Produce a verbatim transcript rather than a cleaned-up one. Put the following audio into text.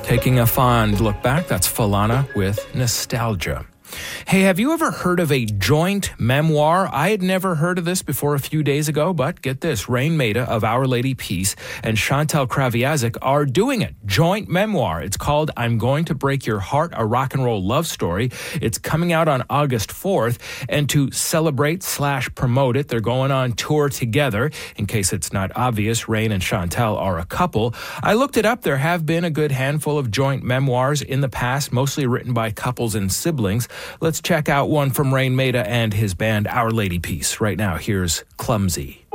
Taking a fond look back, that's Falana with Nostalgia. Hey, have you ever heard of a joint memoir? I had never heard of this before a few days ago, but get this, Rain Maida of Our Lady Peace and Chantal Kraviazik are doing it. Joint memoir. It's called I'm Going to Break Your Heart, a rock and roll love story. It's coming out on August fourth, and to celebrate slash promote it, they're going on tour together. In case it's not obvious, Rain and Chantal are a couple. I looked it up. There have been a good handful of joint memoirs in the past, mostly written by couples and siblings. Let's check out one from Rain Maida and his band Our Lady Peace. Right now, here's Clumsy.